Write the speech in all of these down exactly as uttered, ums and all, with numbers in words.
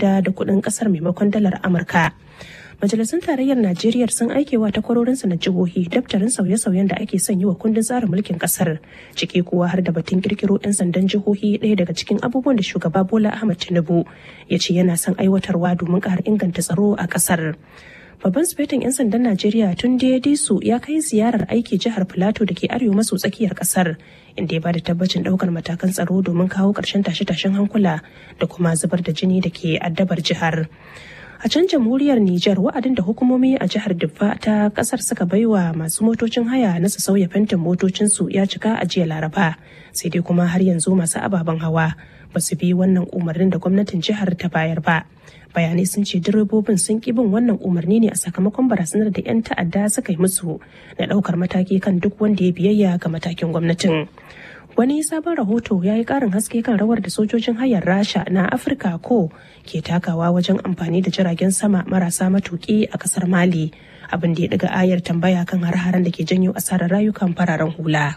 naira da kuɗin ƙasar maimakon dalar Amurka. Majalisun Tarayyar Najeriya sun aikewa takwarorinsu na jihohi daftarin sauye-sauyen da ake son yi wa kundin tsarin mulkin kasar, ciki kuwa har da batun kirkiro 'yan sandan jihohi, ɗaya daga cikin abubuwan da shugaba Bola Ahmed Tinubu ya ce yana son aiwatarwa domin ƙara inganta tsaro a kasar. Babban sufetin 'yan sandan Najeriya Tunde Disu ya kai ziyarar aiki jihar Filato da ke arewa maso tsakiyar kasar, inda ya bada tabbacin daukar matakan tsaro domin kawo ƙarshen tashe-tashen hankula da kuma zubar da jini da ke addabar jihar. A can jamhuriyar Nijar, wa'adin da hukumomi a jihar Diffa ta kasar suka baiwa masu motocin haya na su sauya fentin motocinsu ya cika a jiya Laraba, sai dai kuma har yanzu masu ababen hawa ba su bi wannan umarnin da gwamnatin jihar ta bayar ba. Bayanai sun ce direbobin sun ki bin wannan umarni ne a sakamakon barazanar da 'yan ta'adda suka yi musu na ɗaukar mataki kan duk wanda ya biyayya ga matakin gwamnatin. Wani sabon rahoto ya yi ƙarin haske kan rawar da sojojin hayar Rasha na Afirka ko ke takawa wajen amfani da jiragen sama marasa matuƙi a ƙasar Mali, abin da ya ɗiga ayar tambaya kan har-haren da ke janyo asarar rayukan fararen hula.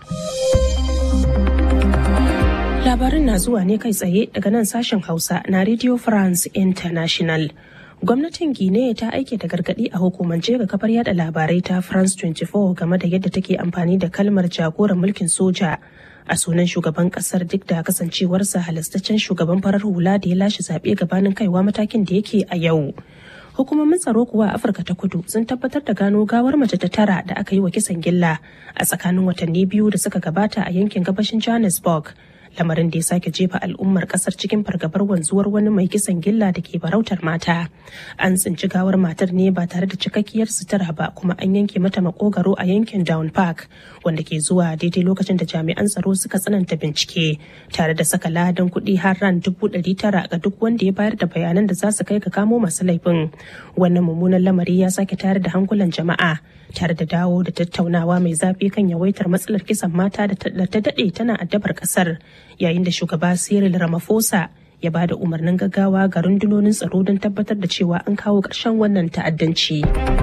Labarin na zuwa ne kai tsaye daga nan sashen Hausa na Radio France International. Gwamnatin Guinea ta aike da gargaɗi a hukumance ga kafar yada labarai ta France twenty-four game da yadda take amfani da kalmar jagoran mulkin soja a sunan shugaban kasar, duk da kasancewarsa halastaccen shugaban farar hula da ya lashe zaɓe gabanin kaiwa matakin da yake a yau. Hukumomin tsaro kuwa a Afirka ta Kudu sun tabbatar da gano gawar mace ta tara da aka yi wa kisan gilla a tsakanin watanni biyu da suka gabata a yankin gabashin Johannesburg, lamarin da ya sake jefa al'ummar kasar cikin fargabar wanzuwar wani mai kisan gilla da ke farautar mata. An tsinci gawar matar ne ba tare da cikakkiyar sutura ba, kuma an yanke mata makogaro a yankin Down Park, wanda ke zuwa daidai lokacin da jami'an tsaro suka tsananta bincike tare da saka ladan kuɗi har ran dubu ɗari tara ga duk wanda ya bayar da bayanan da za su kai ga kamo masu laifin. Wannan mummunan lamari ya sake tare da hankulan jama'a tare da dawo da tattaunawa mai zafi kan yawaitar matsalar kisan mata da ta daɗe tana addabar ƙasar, yayin da shugaba Cyril Ramaphosa ya ba da umarnin gaggawa ga rundunonin tsaro don tabbatar da cewa an kawo ƙarshen wannan ta'addanci.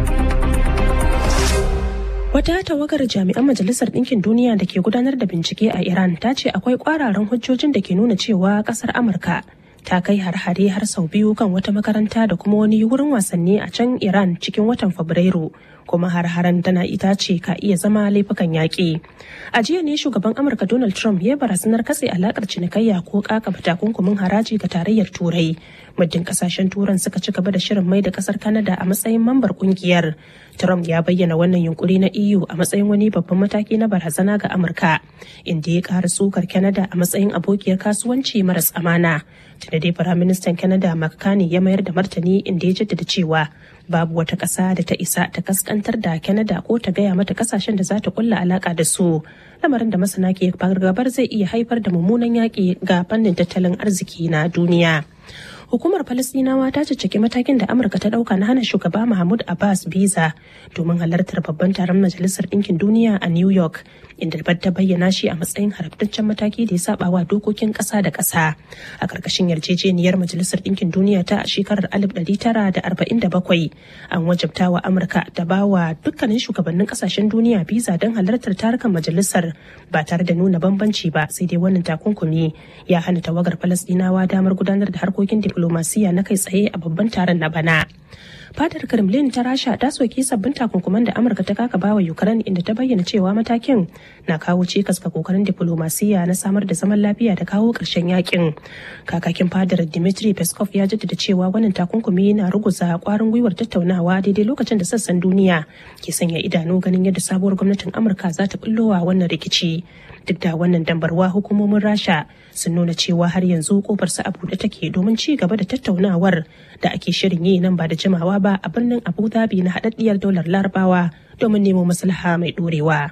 Wata tawagar jami'an Majalisar Ɗinkin Duniya da ke gudanar da bincike a Iran ta ce akwai ƙwararan hujjojin da ke nuna cewa ƙasar Amurka ta kai har-hare har sau biyu kan wata makaranta da kuma wani wurin wasanni a can Iran cikin watan Fabrairu, kuma har-haren tana ita ce ka iya zama laifukan yaƙi. A jiya ne shugaban Amurka Donald Trump ya barazanar katse alakar cinikayya ko kakaba takunkumin haraji ga tarayyar Turai, muddin kasashen Turan suka ci gaba da shirin mai da kasar Canada a matsayin mambar kungiyar. Trump ya bayyana wannan yunkuri na E U a matsayin wani babban mataki na barazana ga Amurka, inda ya ƙara sukar Canada a matsayin abokiyar kasuwanci maras amana. Tunda dai Firaministan Canada Mark Carney ya mayar da martani, inda ya jaddada cewa babu wata ƙasa da ta isa ta kaskantar da Canada ko ta gaya mata kasashen da za ta kulla alaka da su, lamarin da masana ke fargabar zai iya haifar da mummunan yaƙi ga fannin tattalin arziki na duniya. Hukumar Falasɗinawa ta cicciki matakin da Amurka ta ɗauka na hana shugaba Mahmud Abbas biza domin halartar babban taron Majalisar Ɗinkin Duniya a New York, inda ta bayyana shi a matsayin haramtaccen mataki da ya saba wa dokokin ƙasa da ƙasa. A ƙarƙashin yarjejeniyar Majalisar Ɗinkin Duniya ta shekarar alif ɗari tara da arba'in da bakwai, an wajabta wa Amurka da ba wa dukkanin shugabannin ƙasashen duniya biza don halartar tarukan majalisar ba tare da nuna bambanci ba, sai dai wannan takunkumi ya hana tawagar Falasɗinawa damar gudanar da harkokin diplomasiya na kai tsaye a babban taron na bana. Fadar Kremlin ta Rasha ta soki sabbin takunkuman da Amurka ta kakaba wa Ukraine, inda ta bayyana cewa matakin na kawo cikas ga kokarin diplomasiya na samar da zaman lafiya da kawo ƙarshen yakin. Kakakin fadar Dmitry Peskov ya jaddada cewa wannan takunkumi na ruguza kwarin gwiwar tattaunawa daidai lokacin da sassan duniya ke sanya idanu ganin yadda sabuwar gwamnatin Amurka za ta bullowa wannan rikici. Duk da wannan dambarwa, hukumomin Rasha sun nuna cewa har yanzu kofar su a buɗe take domin ci gaba da tattaunawar da ake shirin yi nan ba da jimawa ba a birnin Abu Dhabi na haɗaɗɗiyar daular Larabawa domin nemo maslaha mai ɗorewa.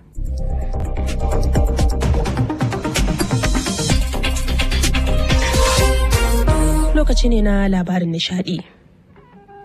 Lokaci ne na labarin nishaɗi.